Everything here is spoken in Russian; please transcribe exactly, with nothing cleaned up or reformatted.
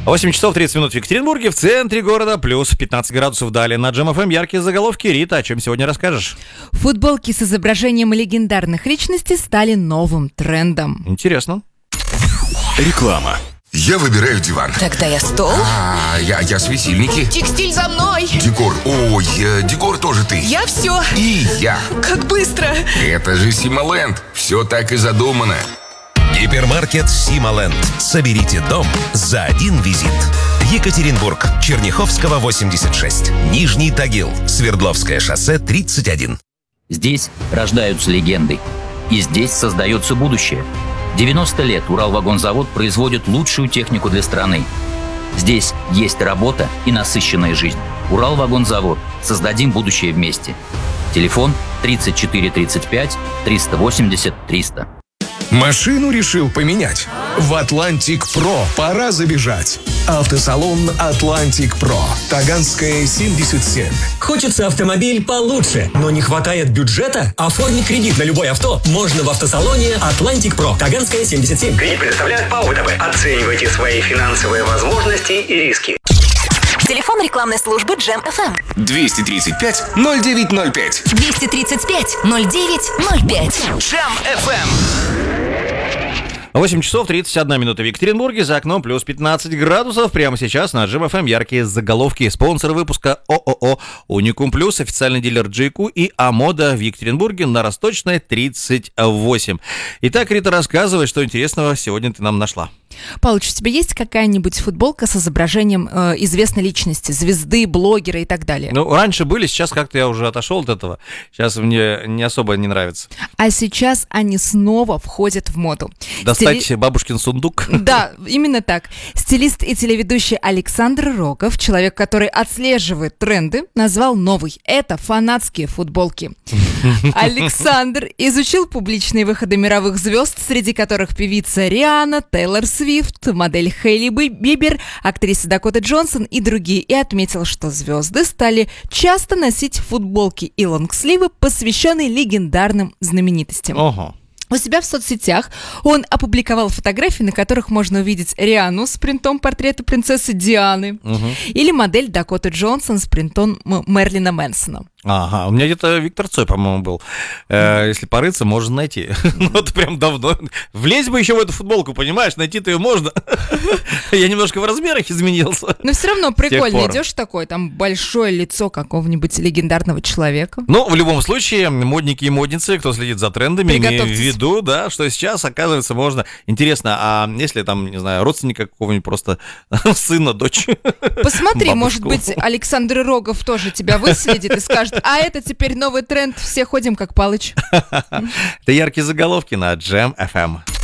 восемь часов тридцать минут в Екатеринбурге, в центре города, плюс пятнадцать градусов. Далее на Джем эф эм яркие заголовки. Рита, о чем сегодня расскажешь? Футболки с изображением легендарных личностей стали новым трендом. Интересно. Реклама. Я выбираю диван. Тогда я стол. А, я, я светильники. Текстиль за мной. Декор. Ой, э, декор тоже ты. Я все. И я. Как быстро. Это же Симоленд. Все так и задумано. Гипермаркет Симоленд. Соберите дом за один визит. Екатеринбург, Черняховского, восемьдесят шесть. Нижний Тагил, Свердловское шоссе, тридцать один. Здесь рождаются легенды. И здесь создается будущее. девяносто лет Уралвагонзавод производит лучшую технику для страны. Здесь есть работа и насыщенная жизнь. Уралвагонзавод. Создадим будущее вместе. Телефон тридцать четыре тридцать пять триста восемьдесят триста. Машину решил поменять? В Атлантик Про пора забежать. Автосалон Атлантик Про. Таганская, семьдесят семь. Хочется автомобиль получше, но не хватает бюджета? Оформить кредит на любое авто можно в автосалоне Атлантик Про. Таганская, семьдесят семь. Кредит предоставляет ПАО ВТБ. Оценивайте свои финансовые возможности и риски. Телефон рекламной службы Джем эф эм. двести тридцать пять ноль девять ноль пять. двести тридцать пять ноль девять ноль пять. Джем эф эм. восемь часов тридцать одна минута в Екатеринбурге, за окном плюс пятнадцать градусов. Прямо сейчас на Джем эф эм яркие заголовки. Спонсор выпуска ООО «Уникум Плюс», официальный дилер Джейку и Амода в Екатеринбурге на Росточной, тридцать восемь. Итак, Рита, рассказывай, что интересного сегодня ты нам нашла. Палыч, у тебя есть какая-нибудь футболка с изображением э, известной личности, звезды, блогера и так далее? Ну, раньше были, сейчас как-то я уже отошел от этого. Сейчас мне не особо не нравится. А сейчас они снова входят в моду. Достать Стили... бабушкин сундук. Да, именно так. Стилист и телеведущий Александр Рогов, человек, который отслеживает тренды, назвал новый. Это фанатские футболки. Александр изучил публичные выходы мировых звезд, среди которых певица Риhanna, Тейлор Свифт, модель Хейли Бибер, актриса Дакота Джонсон и другие, и отметил, что звезды стали часто носить футболки и лонгсливы, посвященные легендарным знаменитостям. Ого. У себя в соцсетях он опубликовал фотографии, на которых можно увидеть Рианну с принтом портрета принцессы Дианы, угу. или модель Дакоты Джонсон с принтом Мерлина Мэнсона. Ага, у меня где-то Виктор Цой, по-моему, был. Э, если порыться, можно найти. Вот прям давно. Влезть бы еще в эту футболку, понимаешь? Найти-то ее можно. Я немножко в размерах изменился. Но все равно прикольно. Идешь такой, там большое лицо какого-нибудь легендарного человека. Ну, в любом случае, модники и модницы, кто следит за трендами, имею в виду, да, что сейчас, оказывается, можно... Интересно, а если там, не знаю, родственника какого-нибудь просто сына, дочь? Посмотри, может быть, Александр Рогов тоже тебя выследит и скажет: а это теперь новый тренд, все ходим как Палыч. Это яркие заголовки на Джем эф эм.